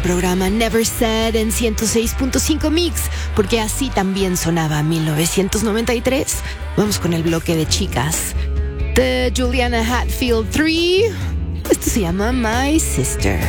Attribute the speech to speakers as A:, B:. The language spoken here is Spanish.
A: Programa Never Said en 106.5 Mix, porque así también sonaba 1993. Vamos con el bloque de chicas. The Juliana Hatfield 3. Esto se llama My Sister.